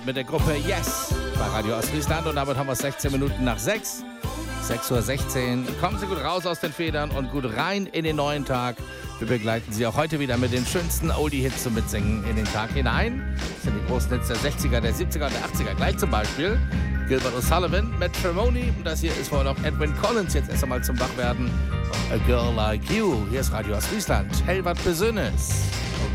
mit der Gruppe Yes bei Radio Ostfriesland und damit haben wir es 16 Minuten nach 6. 6:16 Uhr. Kommen Sie gut raus aus den Federn und gut rein in den neuen Tag. Wir begleiten Sie auch heute wieder mit den schönsten Oldie-Hits zum Mitsingen in den Tag hinein. Das sind die großen Hits der 60er, der 70er und der 80er. Gleich zum Beispiel Gilbert O'Sullivan, Matrimony. Und das hier ist vorher noch Edwyn Collins, jetzt erst einmal zum Wachwerden. A Girl Like You. Hier ist Radio Ostfriesland. Hell, wat Besonnes.